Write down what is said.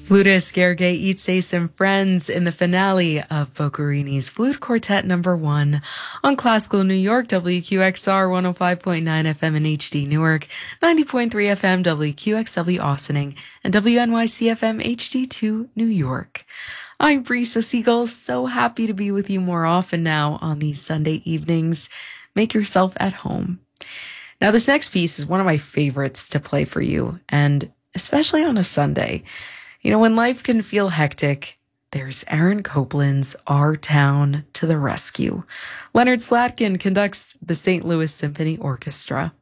Flutist Gergely Itses and Friends in the finale of Boccherini's Flute Quartet No. 1 on Classical New York, WQXR 105.9 FM in HD Newark, 90.3 FM WQXW Austining, and WNYC FM HD2 New York. I'm Brisa Siegel, so happy to be with you more often now on these Sunday evenings. Make yourself at home. Now, this next piece is one of my favorites to play for you, and especially on a Sunday. You know, when life can feel hectic, there's Aaron Copland's Our Town to the rescue. Leonard Slatkin conducts the St. Louis Symphony Orchestra.